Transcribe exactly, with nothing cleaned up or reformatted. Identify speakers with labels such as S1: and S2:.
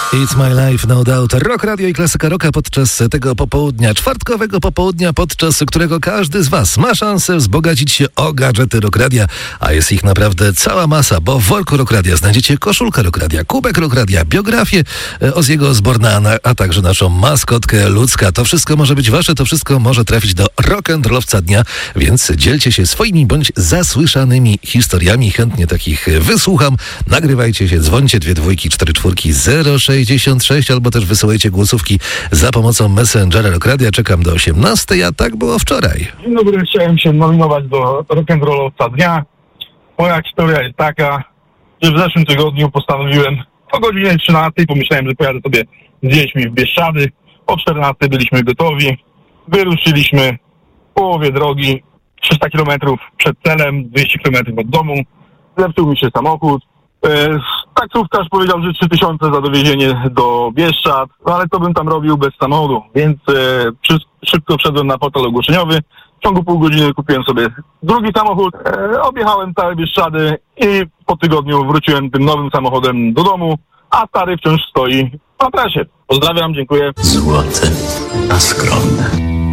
S1: It's my life, no doubt. Rock Radio i Klasyka Rocka podczas tego popołudnia, czwartkowego popołudnia, podczas którego każdy z Was ma szansę wzbogacić się o gadżety Rock Radia, a jest ich naprawdę cała masa, bo w worku Rock Radia znajdziecie koszulkę Rock Radia, kubek Rock Radia, biografię Ozziego Osbourne'a, a także naszą maskotkę Ludzka. To wszystko może być Wasze, to wszystko może trafić do rock'n'rollowca dnia, więc dzielcie się swoimi bądź zasłyszanymi historiami. Chętnie takich wysłucham. Nagrywajcie się, dzwońcie dwie dwójki, cztery czwórki, zero sześćdziesiąt sześć albo też wysyłajcie głosówki za pomocą Messengera Rock Radia. Czekam do osiemnastej, a tak było wczoraj.
S2: Dzień dobry, chciałem się nominować do rock'n'rollowca dnia. Moja historia jest taka, że w zeszłym tygodniu postanowiłem o godzinie trzynastej, pomyślałem, że pojadę sobie z dziećmi w Bieszczady. O czternastej byliśmy gotowi. Wyruszyliśmy w połowie drogi, trzysta kilometrów przed celem, dwieście kilometrów od domu. Zepsuł mi się samochód. E, taksówkarz powiedział, że trzy tysiące za dowiezienie do Bieszczad, no ale to bym tam robił bez samochodu, więc e, przy, szybko wszedłem na portal ogłoszeniowy. W ciągu pół godziny kupiłem sobie drugi samochód, e, objechałem całe Bieszczady i po tygodniu wróciłem tym nowym samochodem do domu, a stary wciąż stoi na trasie. Pozdrawiam, dziękuję.
S3: Złote, a skromne.